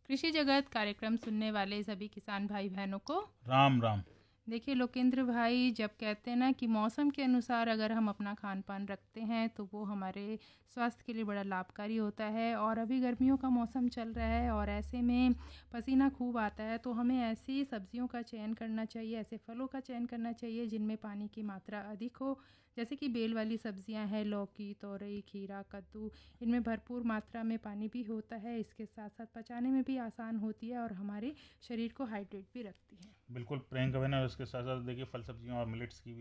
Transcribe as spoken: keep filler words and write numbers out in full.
कृषि जगत कार्यक्रम सुनने वाले सभी किसान भाई बहनों को राम राम। देखिए लोकेंद्र भाई, जब कहते हैं ना कि मौसम के अनुसार अगर हम अपना खान पान रखते हैं तो वो हमारे स्वास्थ्य के लिए बड़ा लाभकारी होता है। और अभी गर्मियों का मौसम चल रहा है और ऐसे में पसीना खूब आता है, तो हमें ऐसी सब्जियों का चयन करना चाहिए, ऐसे फलों का चयन करना चाहिए जिनमें पानी की मात्रा अधिक हो। जैसे कि बेल वाली सब्जियां हैं, लौकी, तोरई, खीरा, कद्दू, इनमें भरपूर मात्रा में पानी भी होता है। इसके साथ साथ पचाने में भी आसान होती है और हमारे शरीर को हाइड्रेट भी रखती है। बिल्कुल प्रियंका बहन, और इसके साथ साथ देखिए फल सब्जियों और मिलेट्स की